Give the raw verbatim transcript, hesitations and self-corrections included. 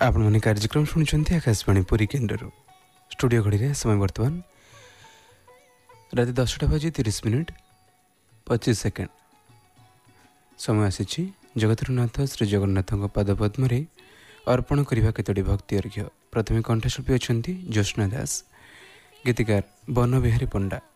आपण मैंने कार्यक्रम शुणुंट आकाशवाणी पुरी केन्द्र स्टूडियो घड़ी समय बर्तमान राति दसटा बजे तीस मिनिट पच्चीस सेकेंड समय आसी जगतरनाथ श्री जगन्नाथ पादपद्म अर्पण करने केतोटी भक्ति अर्घ्य प्रथम कंठशिल्पी अच्छा ज्योत्स्ना दास गीतिकार बनबिहारी पंडा।